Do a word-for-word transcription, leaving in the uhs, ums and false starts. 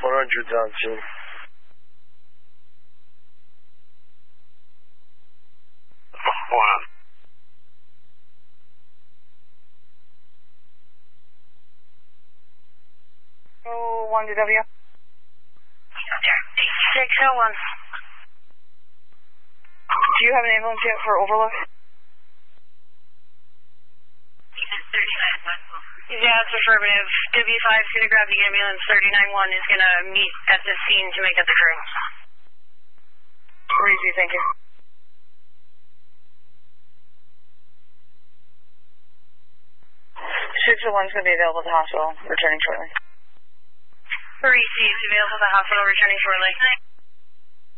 one hundred down scene. One. Oh, one to W. Six oh one. Do you have an ambulance yet for Overlook? Yeah, it's affirmative. W five is going to grab the ambulance. thirty-nine one is going to meet at the scene to make up the crew. Easy, thank you. six oh one is going to be available at the hospital, returning shortly. Reese is available at the hospital, returning shortly.